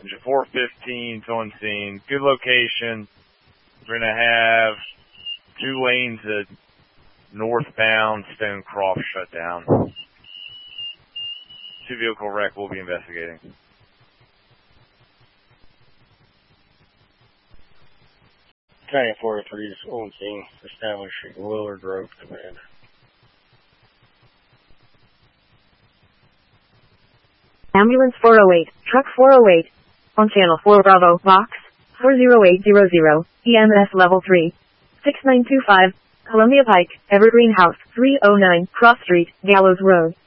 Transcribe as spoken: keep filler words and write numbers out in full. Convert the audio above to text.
four fifteen, on scene. Good location. We're going to have two lanes at northbound Stonecroft shut down. Two vehicle wreck we'll be investigating. County four oh three is on scene, establishing Willard Road command. Ambulance four oh eight, truck four oh eight, on channel four Bravo, box four oh eight hundred, E M S level three, six nine two five, Columbia Pike, Evergreen House, three oh nine, Cross Street, Gallows Road.